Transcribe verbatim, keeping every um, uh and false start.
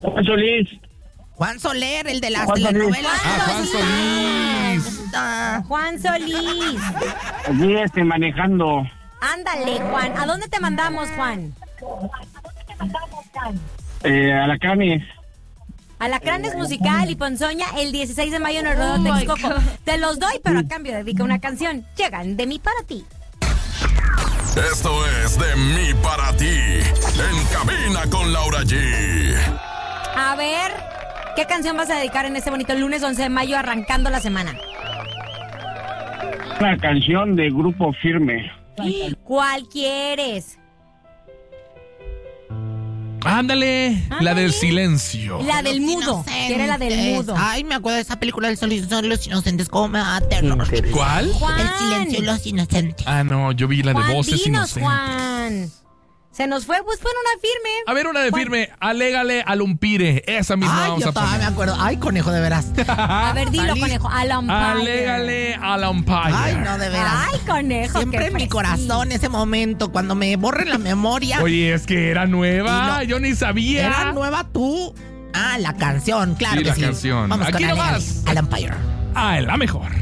Juan Solís. Juan Soler, el de las Juan telenovelas. Solís. Ah, Juan Solís. Ah, Juan Solís. Aquí este, manejando. Ándale, Juan. ¿A dónde te mandamos, Juan? Eh, Alacranes. Alacranes Musical y Ponzoña el dieciséis de mayo en el Rodeo Oh, my Texcoco. God. Te los doy, pero a cambio dedica una canción. Llegan de mí para ti. Esto es de mí para ti. En cabina con Laura G. A ver, ¿qué canción vas a dedicar en este bonito lunes once de mayo arrancando la semana? Una canción de Grupo Firme. ¿Cuál quieres? Ándale, la del silencio. La del Los mudo. ¿Quiere la del inocentes. mudo? Ay, me acuerdo de esa película del Sol y son los inocentes. ¿Cómo me da terror? ¿Cuál? Juan. El silencio y los inocentes. Ah, no, yo vi la de Juan, voces dinos, inocentes. Juan. Se nos fue, pues pon una firme. A ver, una de Juan. firme. Alégale al umpire. Esa misma Ay, vamos yo a todavía me poner. acuerdo. Ay, conejo, de veras. A ver, dilo, Salí. conejo. A la umpire. Alégale al umpire. Ay, no, de veras. Ay, conejo. Siempre qué en mi fresquito. corazón ese momento, cuando me borren la memoria. Oye, es que era nueva. Y no- Yo ni sabía. ¿Era nueva tú? Ah, la canción, claro Sí, que la sí. canción. Vamos Aquí con nomás. Alégale al Empire. Ah, la mejor.